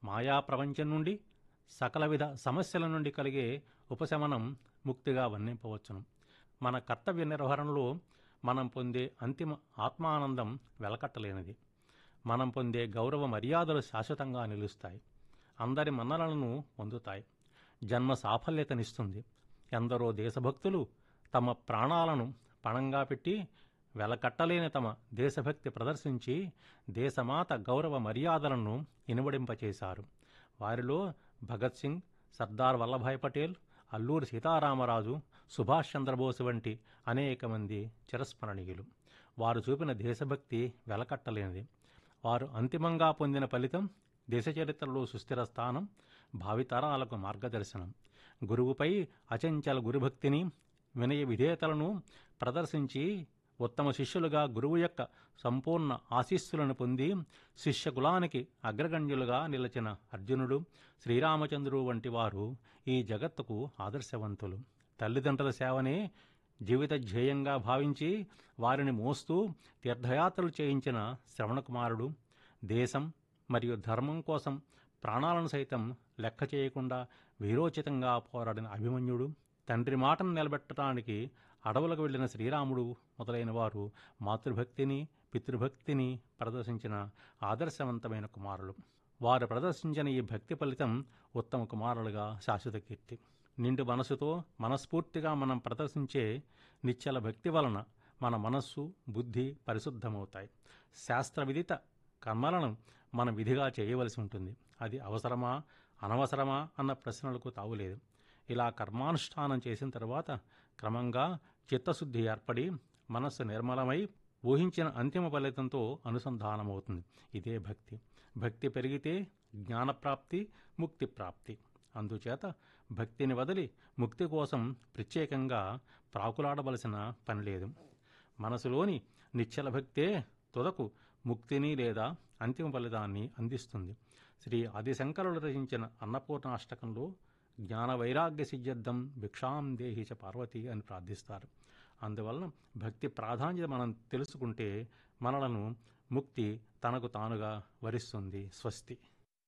మాయా ప్రపంచం నుండి సకలవిధ సమస్యల నుండి కలిగే ఉపశమనం ముక్తిగా వర్ణింపవచ్చును. మన కర్తవ్య నిర్వహణలో మనం పొందే అంతిమ ఆత్మానందం వెలకట్టలేనిది. మనం పొందే గౌరవ మర్యాదలు శాశ్వతంగా నిలుస్తాయి. అందరి మన్ననలను పొందుతాయి. జన్మ సాఫల్యతనిస్తుంది. ఎందరో దేశభక్తులు తమ ప్రాణాలను పణంగా పెట్టి వెలకట్టలేని తమ దేశభక్తి ప్రదర్శించి దేశమాత గౌరవ మర్యాదలను ఇనువడింపచేశారు. వారిలో భగత్ సింగ్, సర్దార్ వల్లభాయ్ పటేల్, అల్లూరి సీతారామరాజు, సుభాష్ చంద్రబోస్ వంటి అనేక మంది చిరస్మరణీయులు. వారు చూపిన దేశభక్తి వెలకట్టలేనిది. వారు అంతిమంగా పొందిన ఫలితం దేశ చరిత్రలో సుస్థిర స్థానం, భావితరాలకు మార్గదర్శనం. గురువుపై అచంచల గురుభక్తిని, వినయ విధేయతలను ప్రదర్శించి ఉత్తమ శిష్యులుగా గురువు యొక్క సంపూర్ణ ఆశీస్సులను పొంది శిష్యకులానికి అగ్రగణ్యులుగా నిలిచిన అర్జునుడు, శ్రీరామచంద్రుడు వంటి వారు ఈ జగత్తుకు ఆదర్శవంతులు. తల్లిదండ్రుల సేవనే జీవిత ధ్యేయంగా భావించి వారిని మోస్తూ తీర్థయాత్రలు చేయించిన శ్రవణకుమారుడు, దేశం మరియు ధర్మం కోసం ప్రాణాలను సైతం లెక్క చేయకుండా వీరోచితంగా పోరాడిన అభిమన్యుడు, తండ్రి మాటను నిలబెట్టడానికి అడవులకు వెళ్లిన శ్రీరాముడు మొదలైన వారు మాతృభక్తిని, పితృభక్తిని ప్రదర్శించిన ఆదర్శవంతమైన కుమారులు. వారు ప్రదర్శించిన ఈ భక్తి ఫలితం ఉత్తమ కుమారులుగా శాశ్వత కీర్తి. నిండు మనసుతో మనస్ఫూర్తిగా మనం ప్రదర్శించే నిశ్చల భక్తి వలన మన మనస్సు, బుద్ధి పరిశుద్ధమవుతాయి. శాస్త్ర విదిత కర్మలను మనం విధిగా చేయవలసి ఉంటుంది. అది అవసరమా, అనవసరమా అన్న ప్రశ్నలకు తావులేదు. ఇలా కర్మానుష్ఠానం చేసిన తర్వాత క్రమంగా చిత్తశుద్ధి ఏర్పడి మనస్సు నిర్మలమై ఊహించిన అంతిమ ఫలితంతో అనుసంధానమవుతుంది. ఇదే భక్తి. భక్తి పెరిగితే జ్ఞానప్రాప్తి, ముక్తి ప్రాప్తి. అందుచేత భక్తిని వదిలి ముక్తి కోసం ప్రత్యేకంగా ప్రాకులాడవలసిన పని లేదు. మనసులోని నిశ్చల భక్తే తుదకు ముక్తిని లేదా అంతిమ ఫలితాన్ని అందిస్తుంది. శ్రీ ఆదిశంకరులు రచించిన అన్నపూర్ణాష్టకంలో జ్ఞాన వైరాగ్య సిద్ధ్యర్థం భిక్షాం దేహి చ పార్వతి అని ప్రార్థిస్తారు. అందువలన భక్తి ప్రాధాన్యత మనం తెలుసుకుంటే మనలను ముక్తి తనకు తానుగా వరిస్తుంది. స్వస్తి.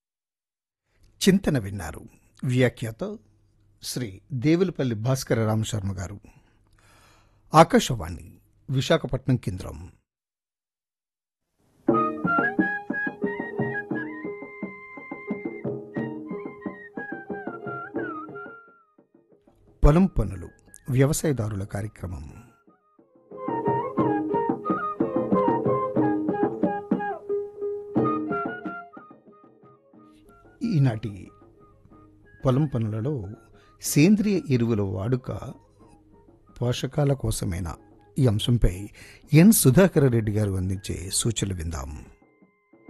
చింతన విన్నారు. వ్యాఖ్యాత శ్రీ దేవులపల్లి భాస్కర రామశర్మ గారు. ఆకాశవాణి విశాఖపట్నం కేంద్రం. పొలం పనులు, వ్యవసాయదారుల కార్యక్రమం. ఈనాటి పొలం పనులలో సేంద్రియ ఎరువుల వాడుక పోషకాల కోసమైన ఈ అంశంపై ఎన్ సుధాకర్ రెడ్డి గారు అందించే సూచనలు విందాం.